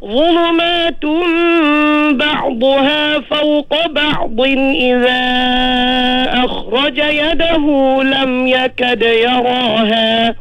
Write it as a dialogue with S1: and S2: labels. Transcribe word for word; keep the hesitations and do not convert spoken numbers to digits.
S1: ظلمات بعضها فوق بعض إذا أخرج يده لم يكد يراها